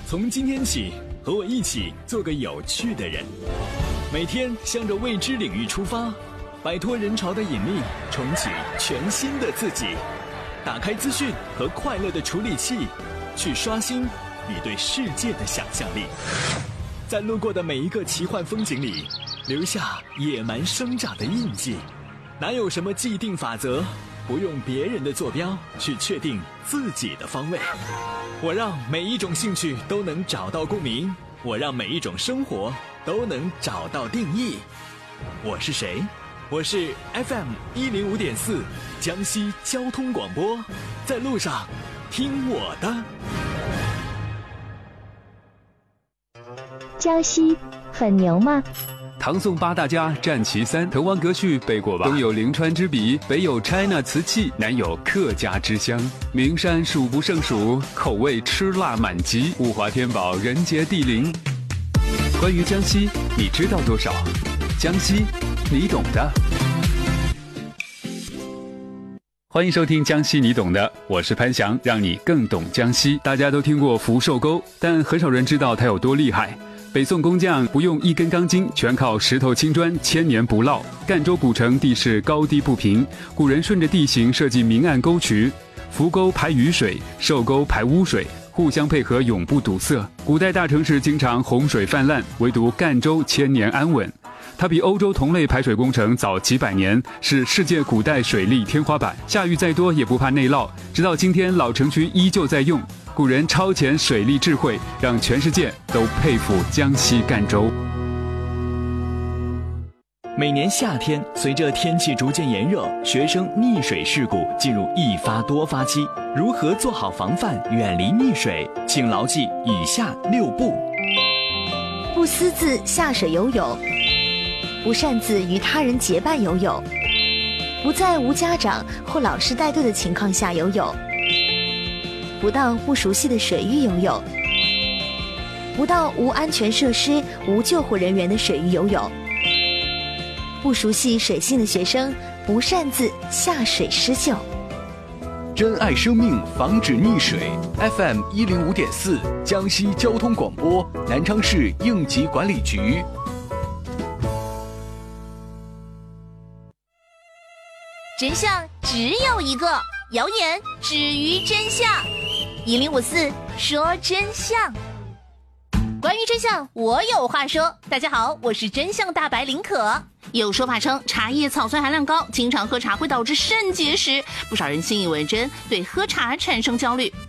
从今天起，和我一起做个有趣的人，每天向着未知领域出发，摆脱人潮的引力，重启全新的自己。打开资讯和快乐的处理器，去刷新你对世界的想象力。在路过的每一个奇幻风景里，留下野蛮生长的印记。哪有什么既定法则，不用别人的坐标去确定自己的方位。我让每一种兴趣都能找到共鸣，我让每一种生活都能找到定义。我是谁？我是 FM105.4 江西交通广播，在路上听我的。 江西很牛吗？ 唐宋八大家占其三，滕王阁序背过吧？东有临川之笔，北有 China 瓷器，南有客家之乡，名山数不胜数，口味吃辣满级，物华天宝，人杰地灵。关于江西，你知道多少？江西，你懂的。欢迎收听江西你懂的，我是潘翔，让你更懂江西。大家都听过福寿沟，但很少人知道它有多厉害。北宋工匠不用一根钢筋，全靠石头青砖，千年不落。赣州古城地势高低不平，古人顺着地形设计明暗沟渠，福沟排雨水，寿沟排污水，互相配合，永不堵塞。古代大城市经常洪水泛滥，唯独赣州千年安稳。它比欧洲同类排水工程早几百年，是世界古代水利天花板，下雨再多也不怕内涝。直到今天，老城区依旧在用。古人超前水利智慧，让全世界都佩服江西赣州。 每年夏天，随着天气逐渐炎热，学生溺水事故进入一发多发期。如何做好防范，远离溺水？请牢记以下6步： 不私自下水游泳，不擅自与他人结伴游泳，不在无家长或老师带队的情况下游泳，不到不熟悉的水域游泳，不到无安全设施、无救护人员的水域游泳。不熟悉水性的学生不擅自下水施救。 珍爱生命，防止溺水。FM105.4 江西交通广播，南昌市应急管理局。 真相只有一个，谣言止于真相。1054说真相。关于真相，我有话说。大家好，我是真相大白林可。有说法称茶叶草酸含量高，经常喝茶会导致肾结石，不少人信以为真，对喝茶产生焦虑。